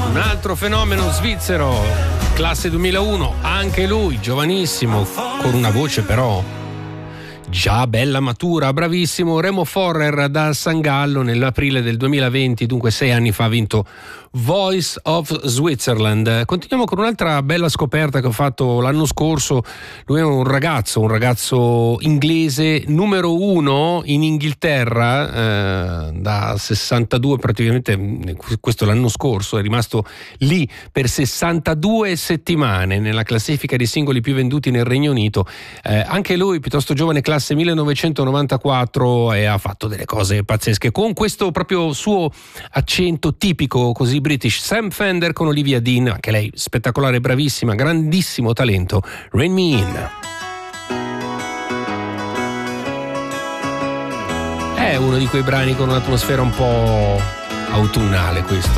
Un altro fenomeno svizzero, classe 2001, anche lui giovanissimo, con una voce però già bella matura, bravissimo. Remo Forrer da San Gallo nell'aprile del 2020, dunque 6 anni fa, ha vinto Voice of Switzerland. Continuiamo con un'altra bella scoperta che ho fatto l'anno scorso. Lui è un ragazzo inglese, numero 1 in Inghilterra da 62, praticamente questo l'anno scorso, è rimasto lì per 62 settimane nella classifica dei singoli più venduti nel Regno Unito. Anche lui piuttosto giovane, classe 1994, e ha fatto delle cose pazzesche con questo proprio suo accento tipico così British. Sam Fender con Olivia Dean, anche lei spettacolare, bravissima, grandissimo talento. Rain Me In. È uno di quei brani con un'atmosfera un po' autunnale questo.